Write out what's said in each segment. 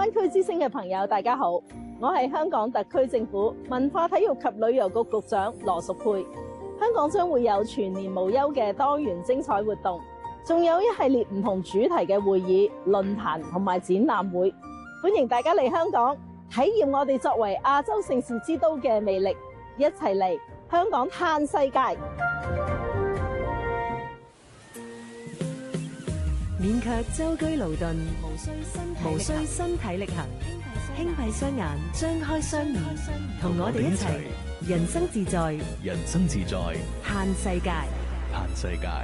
灣區之聲嘅朋友，大家好，我係香港特區政府文化體育及旅遊局局長羅淑佩。香港將會有全年無休嘅多元精彩活動，仲有一系列唔同主題嘅會議、論壇同埋展覽會，歡迎大家嚟香港體驗我哋作為亞洲盛事之都嘅魅力，一齊嚟香港嘆世界。 免卻舟車勞頓，無需身體力行，輕閉雙眼，張開雙耳，同我哋一齊人生自在， 人生自在， 嘆世界， 嘆世界。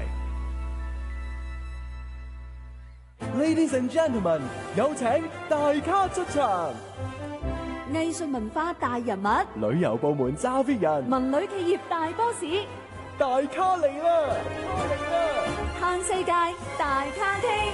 Ladies and gentlemen， 有請大咖出場。 藝術文化大人物， 旅遊部門揸 fit 人， 文旅企業大 boss， 大咖嚟啦！ 嘆世界大咖廳，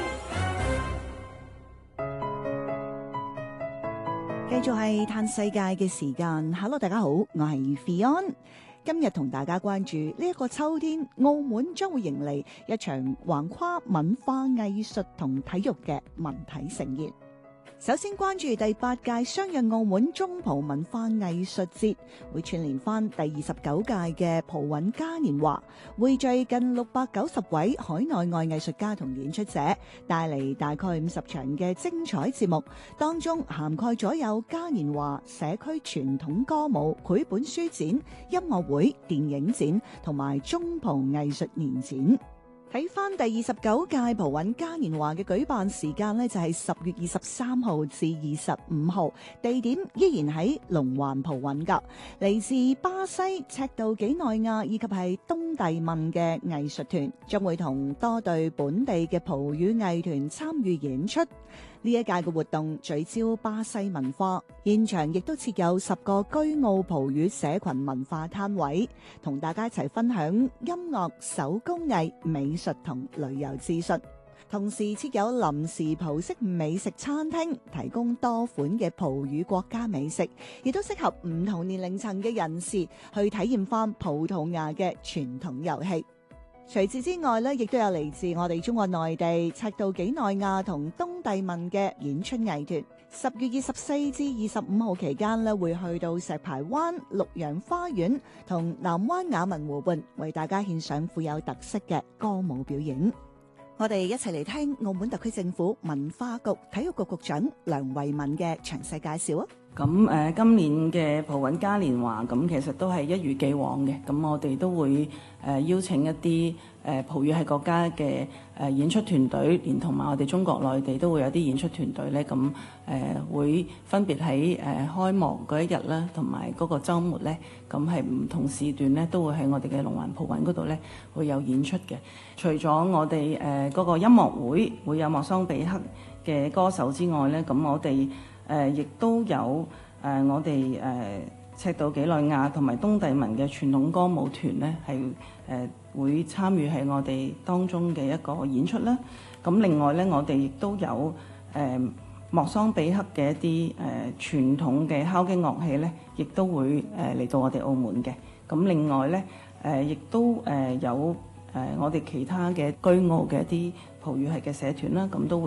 繼續係嘆世界嘅時間。Hello， 大家好，我係 Fion。今日同大家關注呢一個秋天，澳門將會迎嚟一場橫跨文化藝術同體育嘅文體盛宴。首先關注第8屆相約澳門中葡文化藝術節，會串聯翻第29屆嘅葡韻嘉年華，匯聚近690位海內外藝術家同演出者，帶嚟大概50場嘅精彩節目，當中涵蓋咗有嘉年華、社區傳統歌舞、繪本書展、音樂會、電影展同埋中葡藝術年展。睇翻第29屆葡韻嘉年華嘅舉辦時間呢，就係10月23號至25號，地點依然喺龍環葡韻㗎。嚟自巴西、赤道幾內亞以及係東帝汶嘅藝術團，將會同多隊本地嘅葡語藝團參與演出。呢一屆嘅活動聚焦巴西文化，現場亦都設有10個居澳葡語社群文化攤位，同大家一齊分享音樂、手工藝、美術同旅遊資訊。同時設有臨時葡式美食餐廳，提供多款嘅葡語國家美食，亦都適合唔同年齡層嘅人士去體驗翻葡萄牙嘅傳統遊戲。除此之外咧，亦都有嚟自我哋中國內地、赤道幾內亞同東帝汶嘅演出藝團。10月24至25號期間咧，會去到石排灣、綠楊花園同南灣雅文湖畔，為大家獻上富有特色嘅歌舞表演。我哋一齊嚟聽澳門特區政府文化局體育局局長梁慧敏嘅詳細介紹啊！ 咁今年嘅葡韻嘉年華咁其實都係一如既往嘅，咁我哋都會邀請一啲葡語系國家嘅演出團隊，連同埋我哋中國內地都會有啲演出團隊咧，咁會分別喺開幕嗰一日啦，同埋嗰個週末咧，咁係唔同時段咧都會喺我哋嘅龍環葡韻嗰度咧會有演出嘅。除咗我哋嗰個音樂會有莫桑比克嘅歌手之外咧，咁我哋亦都有我哋赤道幾內亞同埋東帝汶嘅傳統歌舞團咧，係會參與喺我哋當中嘅一個演出啦。咁另外咧，我哋亦都有莫桑比克嘅一啲傳統嘅敲擊樂器咧，亦都會嚟到我哋澳門嘅。咁另外咧，亦都有我哋其他嘅居澳嘅一啲葡語系嘅社團啦，咁都會